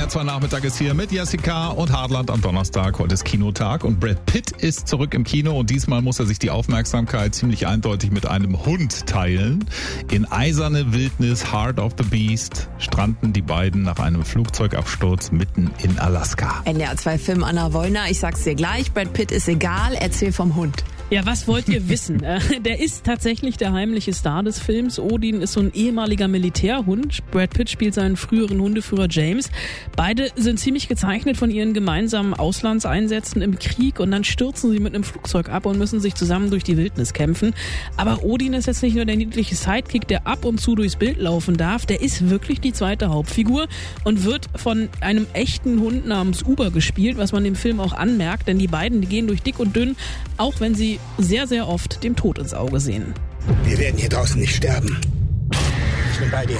NDR 2 Nachmittag ist hier mit Jessica und Hartland am Donnerstag. Heute ist Kinotag und Brad Pitt ist zurück im Kino und diesmal muss er sich die Aufmerksamkeit ziemlich eindeutig mit einem Hund teilen. In Eiserne Wildnis, Heart of the Beast, stranden die beiden nach einem Flugzeugabsturz mitten in Alaska. NDR 2 Film Anna Wollner, ich sag's dir gleich, Brad Pitt ist egal, erzähl vom Hund. Ja, was wollt ihr wissen? Der ist tatsächlich der heimliche Star des Films. Odin ist so ein ehemaliger Militärhund. Brad Pitt spielt seinen früheren Hundeführer James. Beide sind ziemlich gezeichnet von ihren gemeinsamen Auslandseinsätzen im Krieg und dann stürzen sie mit einem Flugzeug ab und müssen sich zusammen durch die Wildnis kämpfen. Aber Odin ist jetzt nicht nur der niedliche Sidekick, der ab und zu durchs Bild laufen darf. Der ist wirklich die zweite Hauptfigur und wird von einem echten Hund namens Uber gespielt, was man dem Film auch anmerkt, denn die beiden, die gehen durch dick und dünn, auch wenn sie sehr, sehr oft dem Tod ins Auge sehen. Wir werden hier draußen nicht sterben. Ich bin bei dir.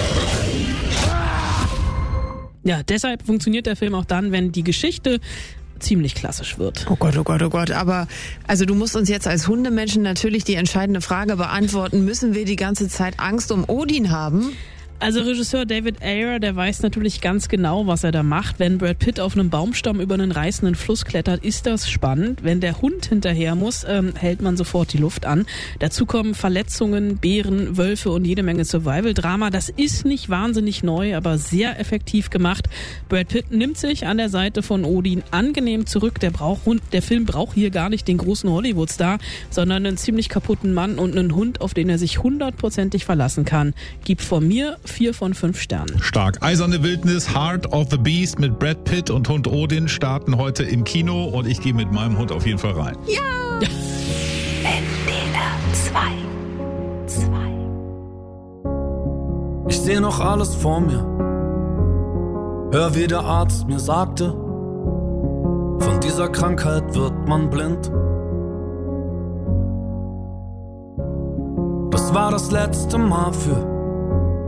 Ja, deshalb funktioniert der Film auch dann, wenn die Geschichte ziemlich klassisch wird. Oh Gott, oh Gott, oh Gott. Aber also du musst uns jetzt als Hundemenschen natürlich die entscheidende Frage beantworten. Müssen wir die ganze Zeit Angst um Odin haben? Also Regisseur David Ayer, der weiß natürlich ganz genau, was er da macht. Wenn Brad Pitt auf einem Baumstamm über einen reißenden Fluss klettert, ist das spannend. Wenn der Hund hinterher muss, hält man sofort die Luft an. Dazu kommen Verletzungen, Bären, Wölfe und jede Menge Survival-Drama. Das ist nicht wahnsinnig neu, aber sehr effektiv gemacht. Brad Pitt nimmt sich an der Seite von Odin angenehm zurück. Der Film braucht hier gar nicht den großen Hollywood-Star, sondern einen ziemlich kaputten Mann und einen Hund, auf den er sich 100%ig verlassen kann. Gibt von mir 4 von 5 Sternen. Stark. Eiserne Wildnis, Heart of the Beast mit Brad Pitt und Hund Odin starten heute im Kino und ich gehe mit meinem Hund auf jeden Fall rein. Ja! NDR 2. Ich sehe noch alles vor mir. Hör, wie der Arzt mir sagte, von dieser Krankheit wird man blind. Das war das letzte Mal für